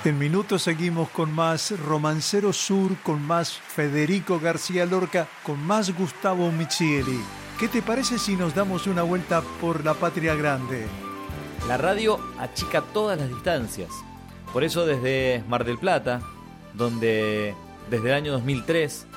En minutos seguimos con más Romancero Sur, con más Federico García Lorca, con más Gustavo Michieli. ¿Qué te parece si nos damos una vuelta por la patria grande? La radio achica todas las distancias. Por eso desde Mar del Plata, donde desde el año 2003